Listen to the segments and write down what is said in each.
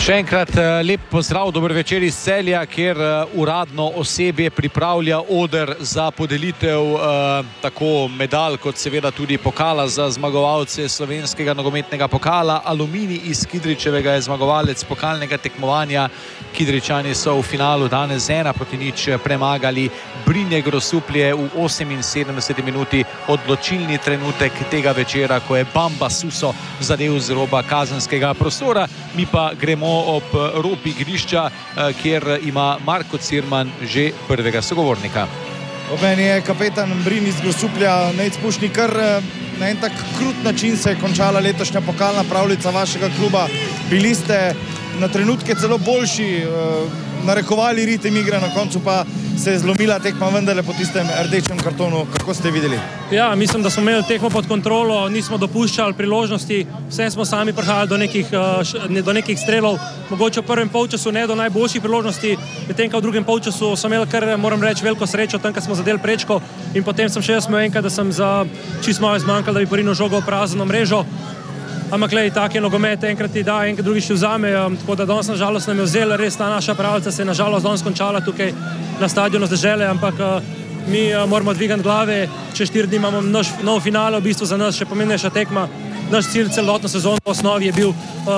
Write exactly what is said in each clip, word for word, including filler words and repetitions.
Še enkrat lep pozdrav, dober večer iz Celja, kjer uradno osebje pripravlja oder za podelitev eh, tako medalj, kot seveda tudi pokala za zmagovalce slovenskega nogometnega pokala. Aluminij iz Kidričevega je zmagovalec pokalnega tekmovanja. Kidričani so v finalu danes ena proti nič premagali Brinje Grosuplje v oseminsedemdeseti minuti, odločilni trenutek tega večera, ko je Bamba Suso zadev z roba kazenskega prostora. Mi pa gremo ob rob igrišča, kjer ima Marko Cirman že prvega sogovornika. Ob meni je kapetan Brin iz Grosuplja, Nejc Pušnik. Kar na en tak krut način se je končala letošnja pokalna pravljica vašega kluba. Bili ste na trenutke celo boljši, narekovali ritem igre, na koncu pa se je zlomila tekma vendarle po tistem rdečem kartonu. Kako ste videli? Ja, mislim, da smo imeli tekmo pod kontrolo, nismo dopuščali priložnosti, vse smo sami prihajali do nekih, do nekih strelov, mogoče v prvem polčasu ne do najboljših priložnosti, medtem ko v drugem polčasu sem imel kar, moram reči, veliko srečo, tam, ko smo zadeli prečko, in potem sem še jaz imel enkrat, da sem za čisto malo zmanjkal, da bi porinil žogo v prazno mrežo. Ampak glej, tak je nogomet, enkrat ti da, enkrat drugič ti vzame, tako da danes nažalost nam je vzel, res ta naša pravljica se je nažalost danes končala tukaj na stadionu z Dežele, ampak mi moramo dvigati glave, čez štiri dni imamo naš nov finale, v bistvu za nas še pomembnejša tekma. Naš cilj celotno sezono v osnovi je bil,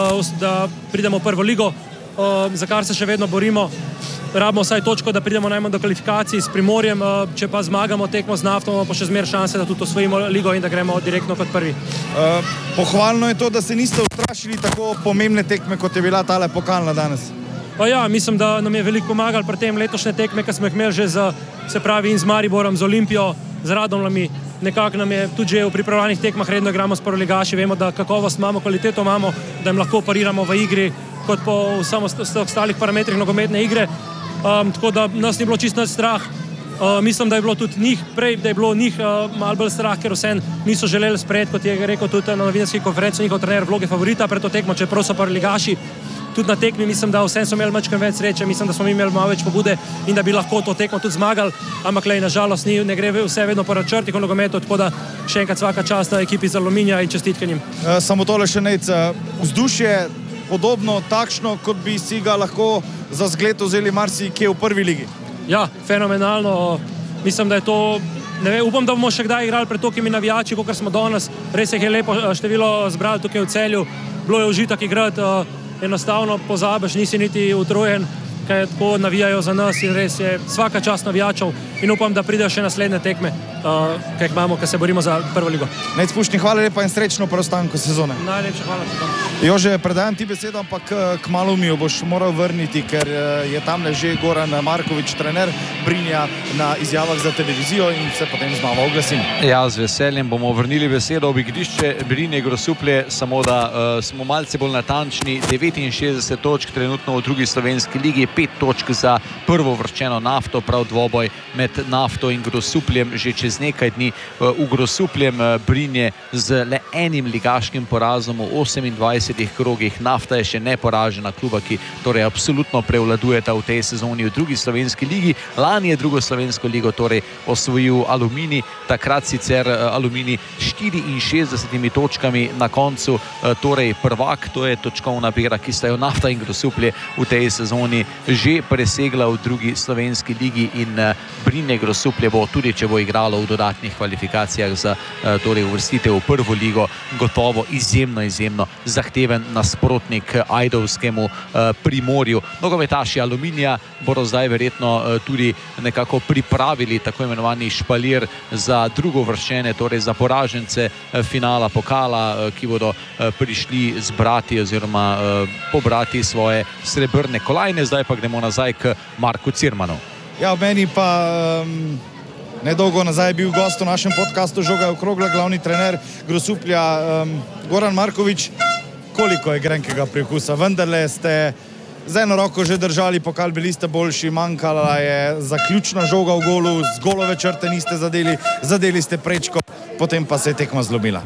da pridemo v prvo ligo, za kar se še vedno borimo. Rabimo vsaj točko, da pridemo najmanj do kvalifikacij s Primorjem, če pa zmagamo tekmo z Nafto, pa še zmer šanse, da tudi osvojimo ligo in da gremo direktno kot prvi. Uh, pohvalno je to, da se niste ustrašili tako pomembne tekme, kot je bila tale pokalna danes. Pa ja, mislim, da nam je veliko pomagal pri tem letošnje tekme, ki smo jih imeli že z, se pravi, in z Mariborom, z Olimpijo, z Radomljami. Nekako nam je tudi že v pripravljenih tekmah redno igramo s prvoligaši, vemo, da kakovost imamo, kvaliteto imamo, da jim lahko pariramo v igri, kot po samo ostalih parametrih nogometne igre. Um, tako da nas ni bilo čisto strah. Uh, mislim, da je bilo tudi njih prej, da je bilo njih uh, malo bolj strah, ker vse niso želeli sprejeti, kot je rekel tudi na novinarski konferenci njihov trener, vloge favorita pred to tekmo, čeprav so prvoligaši. Tudi na tekmi mislim, da vsem so imeli malo več sreče, mislim, da smo imeli malo več pobude in da bi lahko to tekmo tudi zmagali, ampak lej, nažalost ni, ne gre vse vedno po načrtih v nogometu, tako da še enkrat svaka čast ekipi iz Aluminija in čestitke njim. Uh, samo tole še Nejc, vzdušje podobno, takšno, kot bi si ga lahko za zgled vzeli marsikje v prvi ligi. Ja, fenomenalno. Mislim, da je to, ne vem, upam, da bomo še kdaj igrali pred tokimi navijači, kot smo danes. Res je lepo število zbrali tukaj v Celju. Bilo je užitek igrati, enostavno pozabiš, nisi niti utrujen, kaj tako navijajo za nas in res je svaka čast navijačev in upam, da pridejo še naslednje tekme, uh, kaj imamo, kaj se borimo za prvo ligo. Nejc Pušnik, hvala lepa in srečno preostanku sezone. Najlepša hvala. Jože, predajam ti besedo, ampak kmalu mi jo boš moral vrniti, ker je tamle že Goran Markovič, trener Brinja, na izjavah za televizijo in se potem znova oglasim. Ja, z veseljem bomo vrnili besedo ob igrišče Brinje Grosuplje, samo da uh, smo malce bolj natančni. devetinšestdeset točk trenutno v drugi slovenski ligi, pet točk za prvo vrščeno Nafto, prav dvoboj med Nafto in Grosupljem že čez nekaj dni. Uh, v Grosupljem uh, Brinje z le enim ligaškim porazom v osemindvajsetih krogih. Nafta je še neporažena kluba, ki torej absolutno prevladujeta v tej sezoni v drugi slovenski ligi. Lani je drugo slovensko ligo torej osvojil Aluminij, takrat sicer uh, Aluminij štiriinšestdesetimi točkami na koncu, uh, torej prvak, to je točkovna bera, ki sta jo Nafta in Grosuplje v tej sezoni že presegla v drugi slovenski ligi in uh, Brinje Grosuplje bo, tudi če bo igralo v dodatnih kvalifikacijah za uh, torej uvrstitev v prvo ligo, gotovo izjemno, izjemno zahteven nasprotnik ajdovskemu uh, Primorju. Nogometaši Aluminija bodo zdaj verjetno uh, tudi nekako pripravili tako imenovani špalir za drugo vrščene, torej za poražence uh, finala pokala, uh, ki bodo uh, prišli zbrati oziroma uh, pobrati svoje srebrne kolajne. Zdaj pa gremo nazaj k Marku Cirmanu. Ja, v meni pa um, nedolgo nazaj je bil gost v našem podcastu Žoga je okrogla, glavni trener Grosuplja, um, Goran Markovič. Koliko je grenkega prikusa? Vendarle ste z eno roko že držali pokal, bili ste boljši, manjkala je zaključna žoga v golu, z golove črte niste zadeli, zadeli ste prečko, potem pa se je tekma zlomila.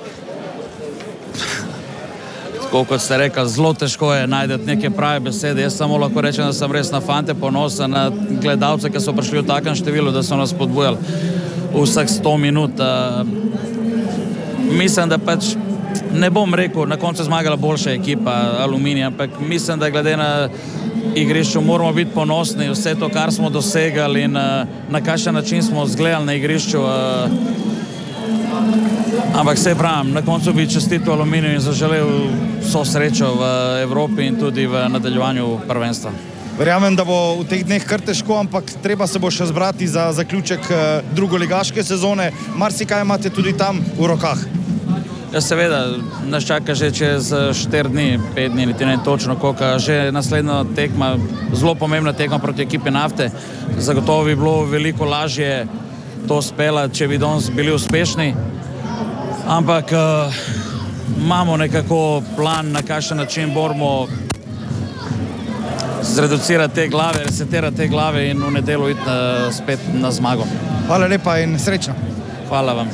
Tako kot ste rekli, zelo težko je najdeti neke prave besede. Jaz samo lahko rečem, da sem res na fante ponosen, na gledalce, ki so prišli v takem številu, da so nas podbujali vseh sto minut. Mislim, da pač ne bom rekel, na koncu zmagala boljša ekipa Aluminija, ampak mislim, da glede na igrišču moramo biti ponosni vse to, kar smo dosegali in na kakšen način smo zgledali na igrišču. Ampak se pravim, na koncu bi čestitil Aluminiju in zaželel vso srečo v Evropi in tudi v nadaljevanju prvenstva. Verjamem, da bo v teh dneh kar težko, ampak treba se bo še zbrati za zaključek drugoligaške sezone. Marsikaj imate tudi tam v rokah. Ja, seveda, nas čaka že čez štiri dni, pet dni, niti ne točno koliko, že naslednja tekma, zelo pomembna tekma proti ekipi Nafte. Zagotovo bi bilo veliko lažje to speljati, če bi danes bili uspešni. Ampak uh, imamo nekako plan, na kakšen način moramo zreducirati te glave, resetirati te glave in v nedeljo iti uh, spet na zmago. Hvala lepa in srečno. Hvala vam.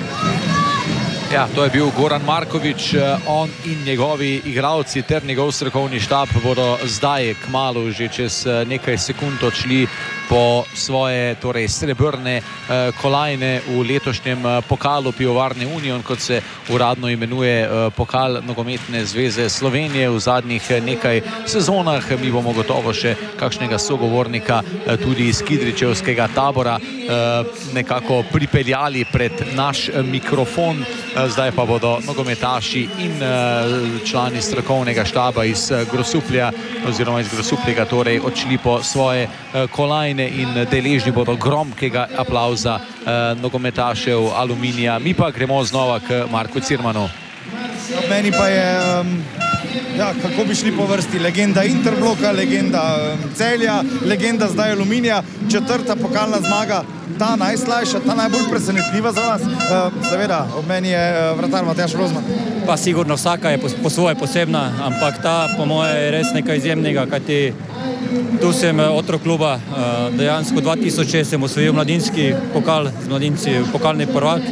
Ja, to je bil Goran Marković, on in njegovi igralci ter njegov strokovni štab bodo zdaj kmalu, že čez nekaj sekund odšli po svoje torej srebrne eh, kolajne v letošnjem eh, pokalu Pivovarne Union, kot se uradno imenuje eh, pokal Nogometne zveze Slovenije v zadnjih eh, nekaj sezonah. Mi bomo gotovo še kakšnega sogovornika eh, tudi iz kidričevskega tabora eh, nekako pripeljali pred naš eh, mikrofon. Eh, zdaj pa bodo nogometaši in eh, člani strokovnega štaba iz eh, Grosuplja oziroma iz Grosupljega torej odšli po svoje eh, kolajne in deležni bodo gromkega aplauza eh, nogometašev Aluminija. Mi pa gremo znova k Marku Cirmanu. Meni pa je, um, ja, kako bi šli po vrsti, legenda Interbloka, legenda um, Celja, legenda zdaj Aluminija, četrta pokalna zmaga, ta najslajša, ta najbolj presenetljiva za vas. Uh, seveda, ob meni je uh, vratar Matjaž Rozman. Pa sigurno vsaka je po, po svoje posebna, ampak ta po moje je res nekaj izjemnega, kajti tu sem otrok kluba, dejansko dva tisoč šest sem osvojil mladinski pokal z mladinci, pokalni prvak.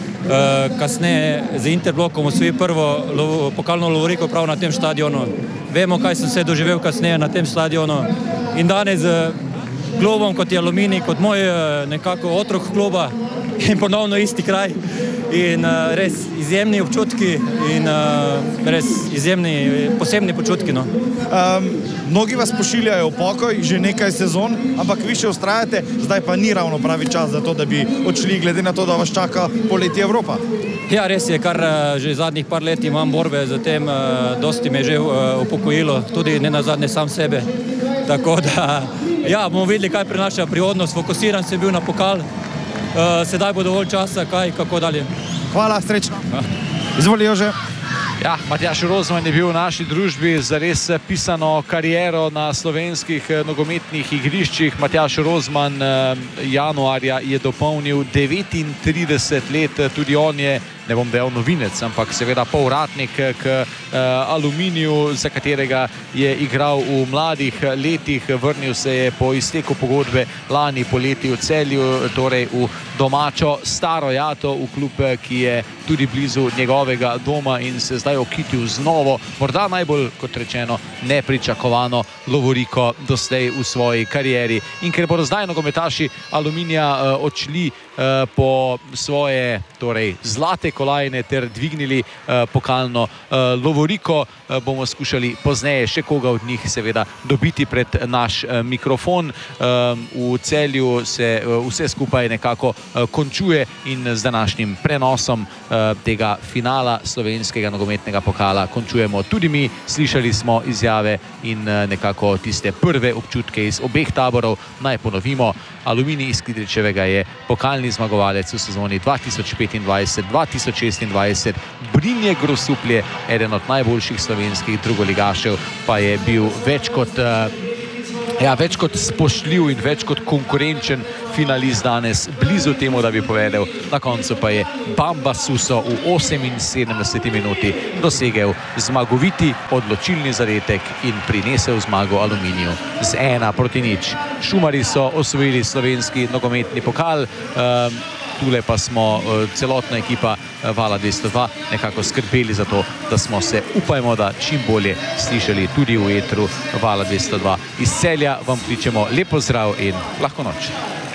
Kasneje z Interblokom osvojil prvo pokalno lovoriko prav na tem stadionu. Vemo, kaj sem se doživel kasneje na tem stadionu. In danes z klubom, kot je Aluminij, kot moj nekako otrok kluba in ponovno isti kraj. In uh, res izjemni občutki in uh, res izjemni, posebni počutki. No. Um, mnogi vas pošiljajo v pokoj že nekaj sezon, ampak vi še vztrajate, zdaj pa ni ravno pravi čas za to, da bi odšli, glede na to, da vas čaka poletje Evropa. Ja, res je, kar uh, že zadnjih par let imam borbe z tem, uh, dosti me je že uh, upokojilo, tudi ne nazadnje sam sebe. Tako da, ja, bomo videli, kaj prinaša prihodnost, fokusiran sem bil na pokal. Uh, sedaj bo dovolj časa, kaj, kako dalje. Hvala, srečno. Izvoli, Jože. Ja, Matjaž Rozman je bil v naši družbi za res pisano kariero na slovenskih nogometnih igriščih. Matjaž Rozman januarja je dopolnil devetintrideset let, tudi on je, ne bom dejal novinec, ampak seveda povratnik k Aluminiju, za katerega je igral v mladih letih. Vrnil se je po izteku pogodbe lani poleti v Celju, torej v domačo Staro Jato, v klub, ki je tudi blizu njegovega doma in se zdaj okitil z novo, morda najbolj, kot rečeno, nepričakovano lovoriko doslej v svoji karieri. In ker bodo zdaj nogometaši Aluminija uh, odšli uh, po svoje torej zlate kolajne ter dvignili uh, pokalno uh, lovoriko, uh, bomo skušali pozneje še koga od njih seveda dobiti pred naš uh, mikrofon. Uh, v Celju se uh, vse skupaj nekako uh, končuje in z današnjim prenosom uh, tega finala slovenskega nogometnega pokala končujemo tudi mi. Slišali smo izjave in uh, nekako tiste prve občutke iz obeh taborov. Naj ponovimo, Aluminij iz Kidričevega je pokalni zmagovalec v sezoni dva tisoč petindvajset dva tisoč šestindvajset. Brinje Grosuplje, eden od najboljših slovenskih drugoligašev, pa je bil več kot, uh, ja, več kot spoštljiv in več kot konkurenčen finalist danes, blizu temu, da bi povedal. Na koncu pa je Bamba Suso v oseminsedemdeseti minuti dosegel zmagoviti odločilni zadetek in prinesel zmago Aluminiju z ena proti nič. Šumarji so osvojili slovenski nogometni pokal. Um, Tule pa smo celotna ekipa Vala dvesto dva nekako skrbeli za to, da smo se, upajmo, da čim bolje slišali tudi v etru Vala dvesto dva. Iz Celja vam kličemo lep pozdrav in lahko noč.